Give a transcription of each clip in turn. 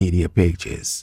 media pages.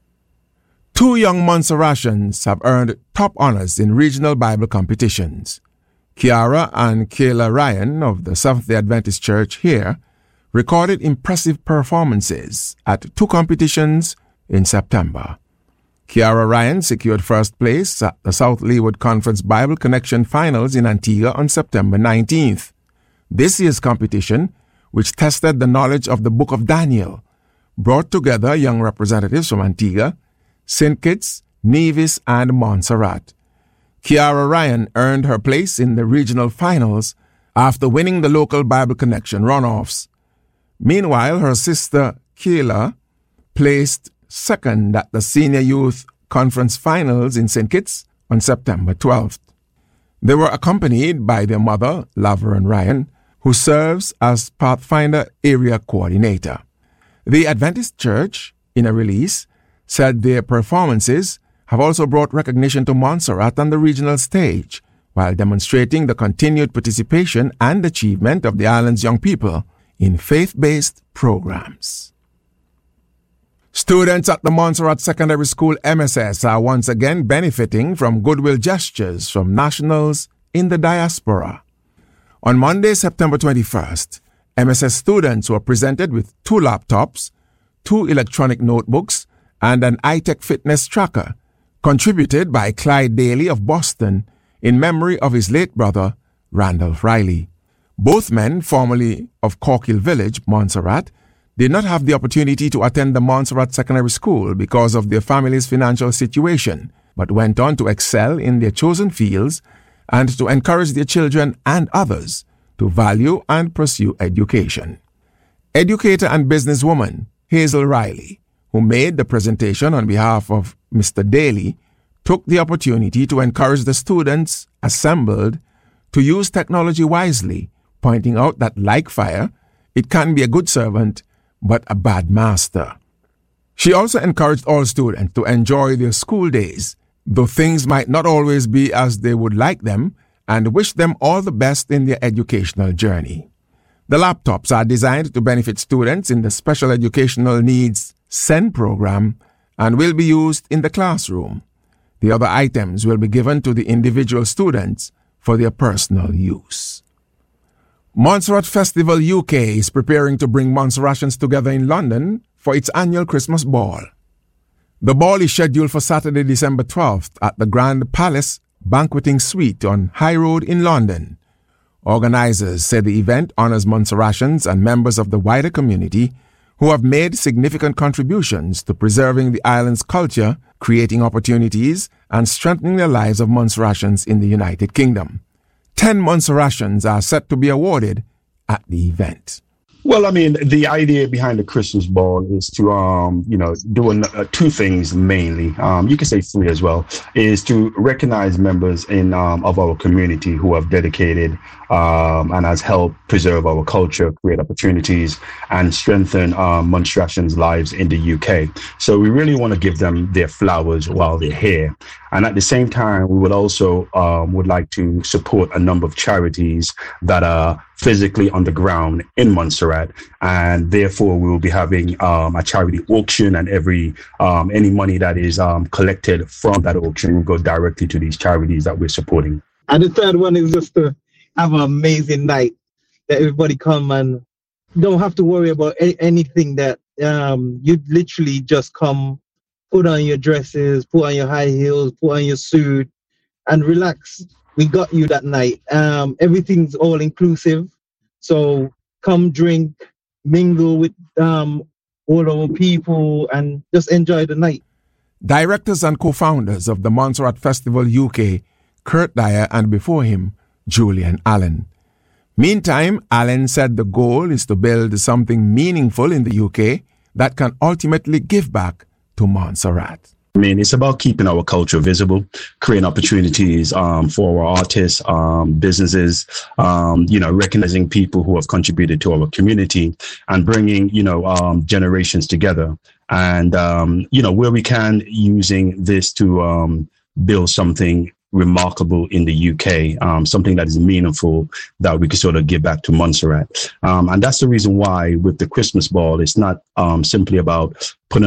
Two young Montserratians have earned top honors in regional Bible competitions. Kiara and Kayla Ryan of the Seventh-day Adventist Church here recorded impressive performances at two competitions in September. Kiara Ryan secured first place at the South Leeward Conference Bible Connection Finals in Antigua on September 19th. This year's competition, which tested the knowledge of the Book of Daniel, brought together young representatives from Antigua, St. Kitts, Nevis, and Montserrat. Kiara Ryan earned her place in the regional finals after winning the local Bible Connection runoffs. Meanwhile, her sister Kayla placed second at the Senior Youth Conference Finals in St. Kitts on September 12th. They were accompanied by their mother, Laverne Ryan, who serves as Pathfinder Area Coordinator. The Adventist Church, in a release, said their performances have also brought recognition to Montserrat on the regional stage, while demonstrating the continued participation and achievement of the island's young people in faith-based programs. Students at the Montserrat Secondary School MSS are once again benefiting from goodwill gestures from nationals in the diaspora. On Monday, September 21st, MSS students were presented with 2 laptops, 2 electronic notebooks, and an iTech fitness tracker, contributed by Clyde Daly of Boston in memory of his late brother, Randolph Riley. Both men, formerly of Corkill Village, Montserrat, did not have the opportunity to attend the Montserrat Secondary School because of their family's financial situation, but went on to excel in their chosen fields and to encourage their children and others to value and pursue education. Educator and businesswoman Hazel Riley, who made the presentation on behalf of Mr. Daly, took the opportunity to encourage the students assembled to use technology wisely, pointing out that, like fire, it can be a good servant but a bad master. She also encouraged all students to enjoy their school days, though things might not always be as they would like them, and wished them all the best in their educational journey. The laptops are designed to benefit students in the Special Educational Needs SEND program and will be used in the classroom. The other items will be given to the individual students for their personal use. Montserrat Festival UK is preparing to bring Montserratians together in London for its annual Christmas Ball. The ball is scheduled for Saturday, December 12th at the Grand Palace Banqueting Suite on High Road in London. Organizers say the event honors Montserratians and members of the wider community who have made significant contributions to preserving the island's culture, creating opportunities, and strengthening the lives of Montserratians in the United Kingdom. 10 Montserratians are set to be awarded at the event. Well, I mean, the idea behind the Christmas Ball is to, do 2 things mainly. You can say 3 as well, is to recognize members of our community who have dedicated and has helped preserve our culture, create opportunities, and strengthen Montserratians' lives in the UK. So we really want to give them their flowers while they're here. And at the same time, we would also would like to support a number of charities that are physically on the ground in Montserrat, and therefore we will be having a charity auction, and any money that is collected from that auction will go directly to these charities that we're supporting. And the third one is just to have an amazing night that everybody come and don't have to worry about anything, that you literally just come, put on your dresses, put on your high heels, put on your suit, and relax. We got you that night. Everything's all inclusive. So come drink, mingle with all our people, and just enjoy the night. Directors and co-founders of the Montserrat Festival UK, Kurt Dyer, and before him, Julian Allen. Meantime, Allen said the goal is to build something meaningful in the UK that can ultimately give back to Montserrat. I mean, it's about keeping our culture visible, creating opportunities for our artists, businesses, recognizing people who have contributed to our community, and bringing, generations together. And, where we can, using this to build something remarkable in the UK, something that is meaningful that we could sort of give back to Montserrat. And that's the reason why with the Christmas Ball, it's not simply about putting